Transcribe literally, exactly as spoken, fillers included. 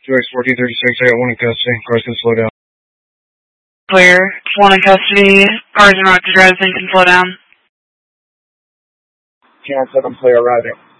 two X fourteen thirty-six, I got one in custody. Cars can slow down. Clear. It's one in custody. Cars and rock to drive, thing can slow down. ten seven, play arriving.